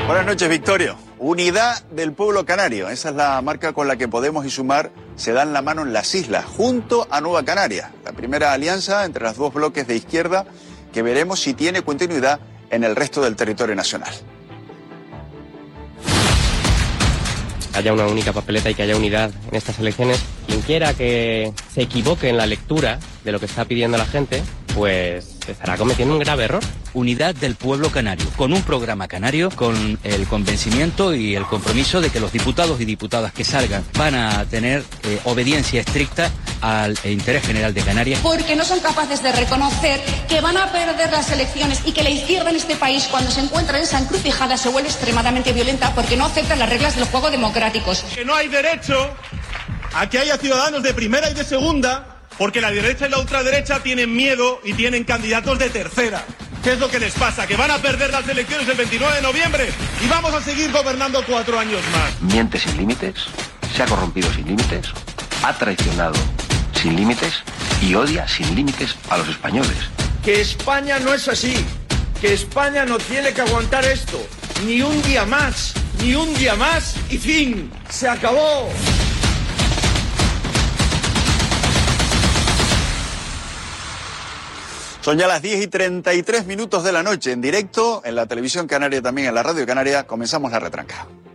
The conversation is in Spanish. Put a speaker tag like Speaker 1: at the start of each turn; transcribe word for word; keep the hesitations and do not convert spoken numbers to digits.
Speaker 1: Buenas noches, Victorio. Unidad del pueblo canario. Esa es la marca con la que Podemos y Sumar se dan la mano en las islas, junto a Nueva Canaria. La primera alianza entre los dos bloques de izquierda que veremos si tiene continuidad en el resto del territorio nacional.
Speaker 2: Haya una única papeleta y que haya unidad en estas elecciones. Quien quiera que se equivoque en la lectura de lo que está pidiendo la gente, pues estará cometiendo un grave error.
Speaker 3: Unidad del pueblo canario, con un programa canario, con el convencimiento y el compromiso de que los diputados y diputadas que salgan van a tener eh, obediencia estricta al interés general de Canarias.
Speaker 4: Porque no son capaces de reconocer que van a perder las elecciones y que la izquierda en este país, cuando se encuentra en esa encrucijada, se vuelve extremadamente violenta porque no acepta las reglas del juego democráticos.
Speaker 5: Que no hay derecho a que haya ciudadanos de primera y de segunda, porque la derecha y la ultraderecha tienen miedo y tienen candidatos de tercera. ¿Qué es lo que les pasa? Que van a perder las elecciones el veintinueve de noviembre y vamos a seguir gobernando cuatro años más.
Speaker 6: Miente sin límites, se ha corrompido sin límites, ha traicionado sin límites y odia sin límites a los españoles.
Speaker 7: Que España no es así, que España no tiene que aguantar esto, ni un día más, ni un día más y fin, se acabó.
Speaker 1: Son ya las diez y treinta y tres minutos de la noche, en directo, en la televisión canaria, también en la radio canaria. Comenzamos la retranca.